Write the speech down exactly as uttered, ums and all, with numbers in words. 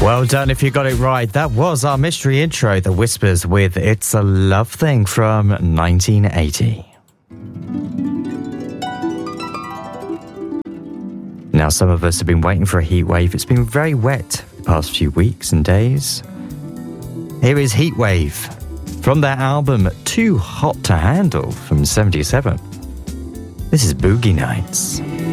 Well done if you got it right. That was our mystery intro, The Whispers with It's a Love Thing from nineteen eighty. Now, some of us have been waiting for a heat wave. It's been very wet the past few weeks and days. Here is Heat Wave from their album Too Hot to Handle from seventy-seven. This is Boogie Nights.